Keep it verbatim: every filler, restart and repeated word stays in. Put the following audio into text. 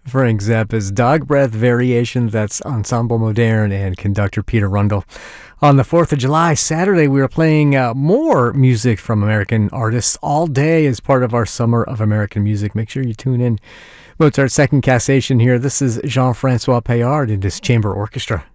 Frank Zappa's Dog Breath Variation. That's Ensemble Moderne and conductor Peter Rundle. On the fourth of July, Saturday, we were playing uh, more music from American artists all day as part of our Summer of American Music. Make sure you tune in. Mozart's second cassation here. This is Jean-Francois Paillard and his chamber orchestra.